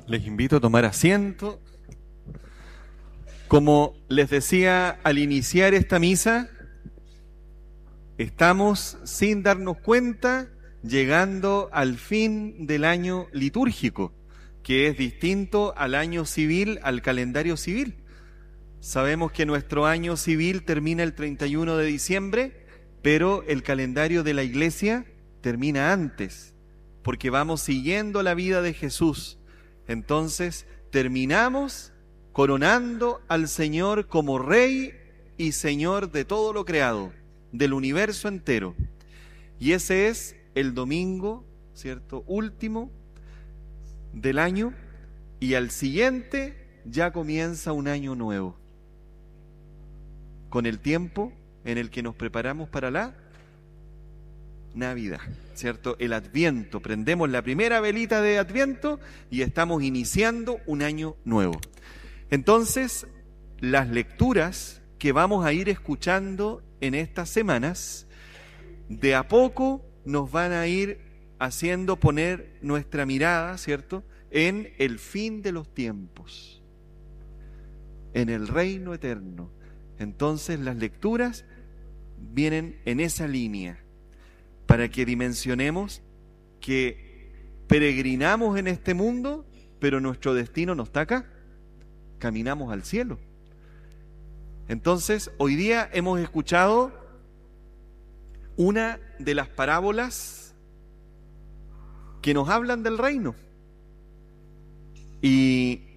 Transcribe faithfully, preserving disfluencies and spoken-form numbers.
Les invito a tomar asiento. Como les decía al iniciar esta misa, estamos, sin darnos cuenta, llegando al fin del año litúrgico, que es distinto al año civil, al calendario civil. Sabemos que nuestro año civil termina el treinta y uno de diciembre, pero el calendario de la Iglesia termina antes, porque vamos siguiendo la vida de Jesús. Entonces, terminamos coronando al Señor como Rey y Señor de todo lo creado, del universo entero. Y ese es el domingo, ¿cierto?, último del año, y al siguiente ya comienza un año nuevo, con el tiempo en el que nos preparamos para la Navidad, ¿cierto? El Adviento, prendemos la primera velita de Adviento y estamos iniciando un año nuevo. Entonces, las lecturas que vamos a ir escuchando en estas semanas, de a poco nos van a ir haciendo poner nuestra mirada, ¿cierto?, en el fin de los tiempos, en el reino eterno. Entonces, las lecturas vienen en esa línea, para que dimensionemos que peregrinamos en este mundo, pero nuestro destino no está acá, caminamos al cielo. Entonces, hoy día hemos escuchado una de las parábolas que nos hablan del reino, y